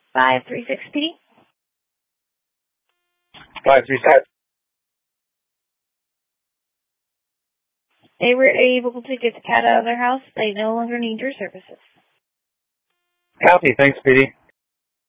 536 PD. 536. They were able to get the cat out of their house. They no longer need your services. Copy. Thanks, PD.